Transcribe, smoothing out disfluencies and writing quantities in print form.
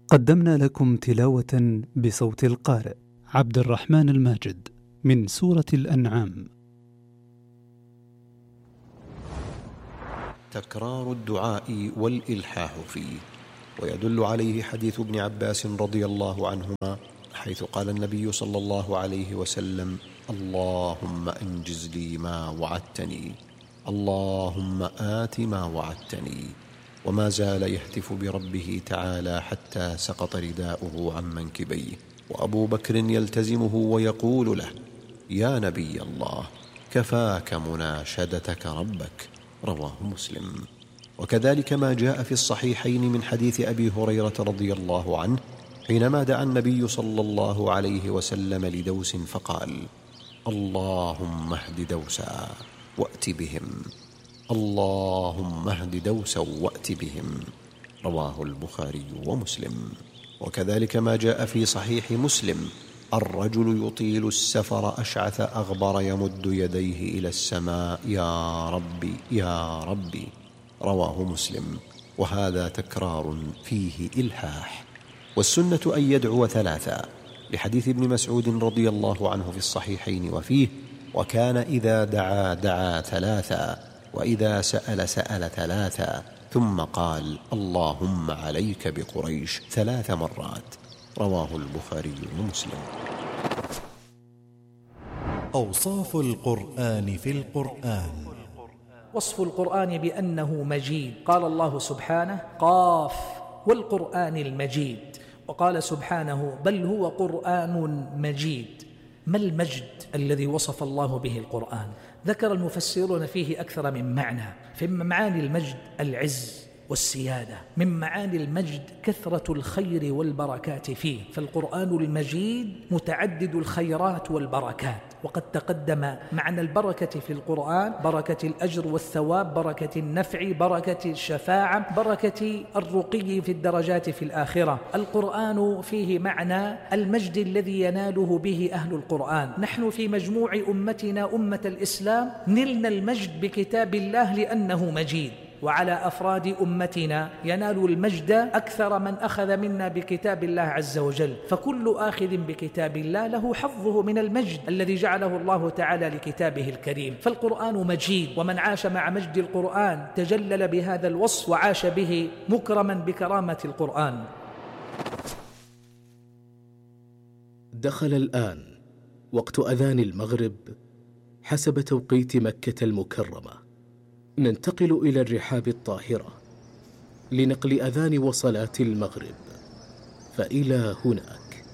قدمنا لكم تلاوة بصوت القارئ عبد الرحمن الماجد من سورة الأنعام. تكرار الدعاء والإلحاح فيه، ويدل عليه حديث ابن عباس رضي الله عنهما، حيث قال النبي صلى الله عليه وسلم: اللهم أنجز لي ما وعدتني، اللهم آت ما وعدتني. وما زال يهتف بربه تعالى حتى سقط رداؤه عن منكبيه، وأبو بكر يلتزمه ويقول له: يا نبي الله، كفاك مناشدتك ربك. رواه مسلم. وكذلك ما جاء في الصحيحين من حديث أبي هريرة رضي الله عنه، حينما دعا النبي صلى الله عليه وسلم لدوس فقال: اللهم اهد دوسا وأت بهم، اللهم اهد دوسا وأت بهم. رواه البخاري ومسلم. وكذلك ما جاء في صحيح مسلم: الرجل يطيل السفر أشعث أغبر يمد يديه إلى السماء: يا ربي يا ربي. رواه مسلم. وهذا تكرار فيه إلحاح. والسنة أن يدعو ثلاثا، لحديث ابن مسعود رضي الله عنه في الصحيحين وفيه: وكان إذا دعا دعا ثلاثا، وإذا سأل سأل ثلاثا، ثم قال: اللهم عليك بقريش 3 مرات. رواه البخاري ومسلم. أوصاف القرآن في القرآن. وصف القرآن بأنه مجيد، قال الله سبحانه: قاف والقرآن المجيد. وقال سبحانه: بل هو قرآن مجيد. ما المجد الذي وصف الله به القرآن؟ ذكر المفسرون فيه أكثر من معنى. فمن معاني المجد العز والسيادة، من معاني المجد كثرة الخير والبركات فيه، فالقرآن المجيد متعدد الخيرات والبركات. وقد تقدم معنى البركة في القرآن: بركة الأجر والثواب، بركة النفع، بركة الشفاعة، بركة الرقي في الدرجات في الآخرة. القرآن فيه معنى المجد الذي يناله به أهل القرآن. نحن في مجموع أمتنا أمة الإسلام نلنا المجد بكتاب الله لأنه مجيد، وعلى أفراد أمتنا ينال المجد أكثر من أخذ منا بكتاب الله عز وجل، فكل آخذ بكتاب الله له حظه من المجد الذي جعله الله تعالى لكتابه الكريم. فالقرآن مجيد، ومن عاش مع مجد القرآن تجلل بهذا الوصف وعاش به مكرما بكرامة القرآن. دخل الآن وقت أذان المغرب حسب توقيت مكة المكرمة. ننتقل إلى الرحاب الطاهرة لنقل أذان وصلاة المغرب، فإلى هناك.